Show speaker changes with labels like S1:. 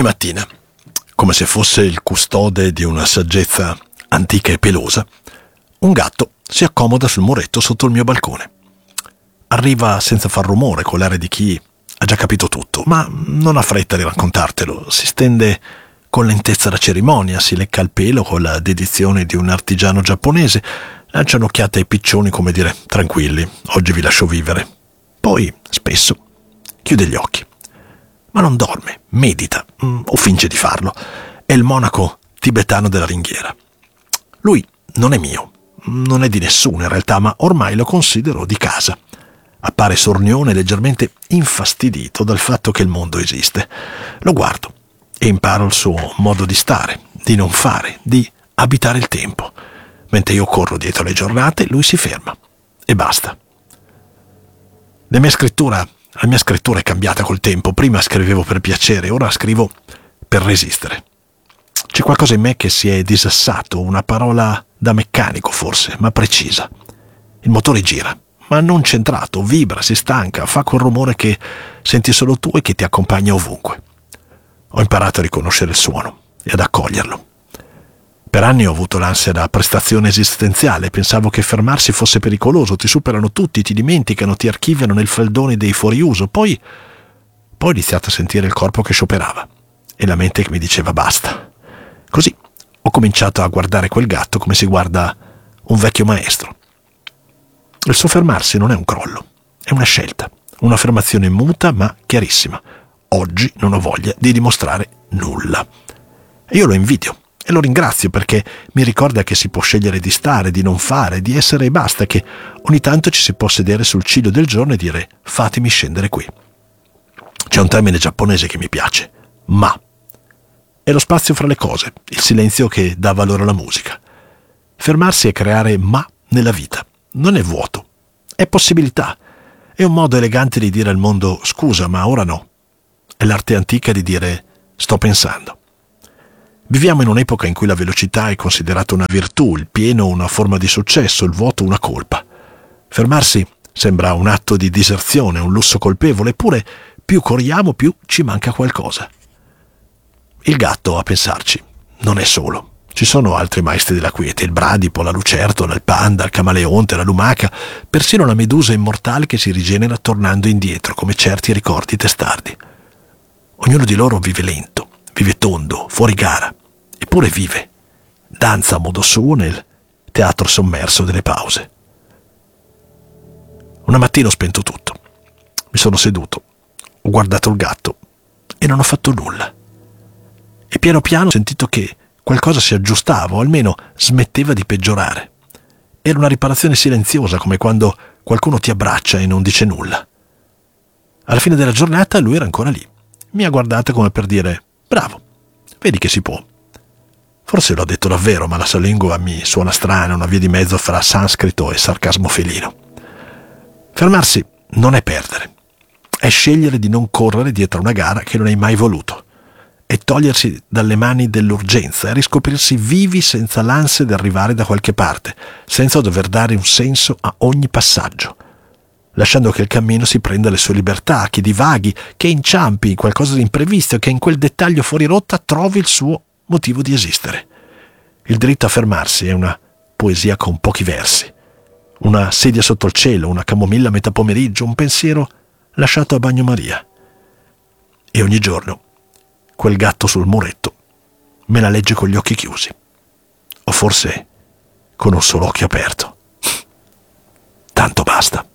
S1: Ogni mattina, come se fosse il custode di una saggezza antica e pelosa, un gatto si accomoda sul muretto sotto il mio balcone. Arriva senza far rumore, con l'aria di chi ha già capito tutto, ma non ha fretta di raccontartelo. Si stende con lentezza da cerimonia, si lecca il pelo con la dedizione di un artigiano giapponese, lancia un'occhiata ai piccioni come dire: tranquilli, oggi vi lascio vivere. Poi, spesso, chiude gli occhi. Ma non dorme, medita, o finge di farlo. È il monaco tibetano della ringhiera. Lui non è mio, non è di nessuno in realtà, ma ormai lo considero di casa. Appare sornione, leggermente infastidito dal fatto che il mondo esiste. Lo guardo e imparo il suo modo di stare, di non fare, di abitare il tempo. Mentre io corro dietro le giornate, lui si ferma e basta. La mia scrittura è cambiata col tempo. Prima scrivevo per piacere, ora scrivo per resistere. C'è qualcosa in me che si è disassato, una parola da meccanico forse, ma precisa. Il motore gira, ma non centrato, vibra, si stanca, fa quel rumore che senti solo tu e che ti accompagna ovunque. Ho imparato a riconoscere il suono e ad accoglierlo. Per anni ho avuto l'ansia da prestazione esistenziale, pensavo che fermarsi fosse pericoloso, ti superano tutti, ti dimenticano, ti archiviano nel faldone dei fuoriuso. Poi ho iniziato a sentire il corpo che scioperava e la mente che mi diceva basta. Così ho cominciato a guardare quel gatto come si guarda un vecchio maestro. Il suo fermarsi non è un crollo, è una scelta, un'affermazione muta ma chiarissima. Oggi non ho voglia di dimostrare nulla. E io lo invidio. E lo ringrazio perché mi ricorda che si può scegliere di stare, di non fare, di essere e basta, che ogni tanto ci si può sedere sul ciglio del giorno e dire fatemi scendere qui. C'è un termine giapponese che mi piace, ma. È lo spazio fra le cose, il silenzio che dà valore alla musica. Fermarsi è creare ma nella vita. Non è vuoto, è possibilità. È un modo elegante di dire al mondo scusa, ma ora no. È l'arte antica di dire sto pensando. Viviamo in un'epoca in cui la velocità è considerata una virtù, il pieno una forma di successo, il vuoto una colpa. Fermarsi sembra un atto di diserzione, un lusso colpevole, eppure più corriamo più ci manca qualcosa. Il gatto, a pensarci, non è solo. Ci sono altri maestri della quiete, il bradipo, la lucertola, il panda, il camaleonte, la lumaca, persino la medusa immortale che si rigenera tornando indietro, come certi ricordi testardi. Ognuno di loro vive lento, vive tondo, fuori gara. Eppure vive, danza a modo suo nel teatro sommerso delle pause. Una mattina ho spento tutto. Mi sono seduto, ho guardato il gatto e non ho fatto nulla. E piano piano ho sentito che qualcosa si aggiustava o almeno smetteva di peggiorare. Era una riparazione silenziosa, come quando qualcuno ti abbraccia e non dice nulla. Alla fine della giornata lui era ancora lì. Mi ha guardato come per dire bravo, vedi che si può. Forse l'ho detto davvero, ma la sua lingua mi suona strana, una via di mezzo fra sanscrito e sarcasmo felino. Fermarsi non è perdere, è scegliere di non correre dietro una gara che non hai mai voluto, è togliersi dalle mani dell'urgenza, è riscoprirsi vivi senza l'ansia di arrivare da qualche parte, senza dover dare un senso a ogni passaggio, lasciando che il cammino si prenda le sue libertà, che divaghi, che inciampi in qualcosa di imprevisto, che in quel dettaglio fuori rotta trovi il suo motivo di esistere. Il diritto a fermarsi è una poesia con pochi versi, una sedia sotto il cielo, una camomilla a metà pomeriggio, un pensiero lasciato a bagnomaria. E ogni giorno quel gatto sul muretto me la legge con gli occhi chiusi, o forse con un solo occhio aperto. Tanto basta.